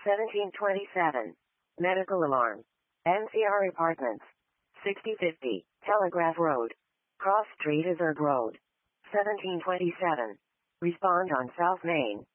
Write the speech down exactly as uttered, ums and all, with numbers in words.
seventeen twenty-seven. Medical alarm. N C R Apartments. sixty fifty. Telegraph Road. Cross Street is Erg Road. seventeen twenty-seven. Respond on South Main.